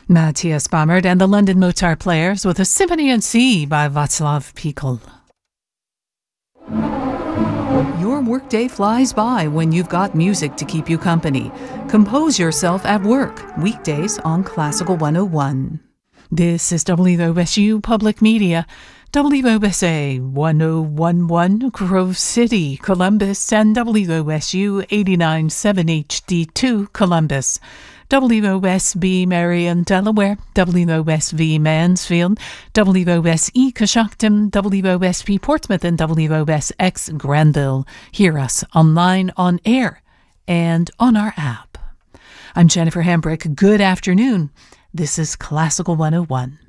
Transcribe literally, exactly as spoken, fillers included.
Matthias Bammert and the London Mozart Players with a Symphony in C by Václav Pikl. Your workday flies by when you've got music to keep you company. Compose yourself at work, weekdays on Classical one oh one. This is W O S U Public Media, W O S A one oh one point one Grove City, Columbus, and W O S U eighty-nine point seven H D two, Columbus. W O S B Marion, Delaware, W O S V Mansfield, W O S E Coshocton, W O S P Portsmouth, and W O S X Granville. Hear us online, on air, and on our app. I'm Jennifer Hambrick. Good afternoon. This is Classical one oh one.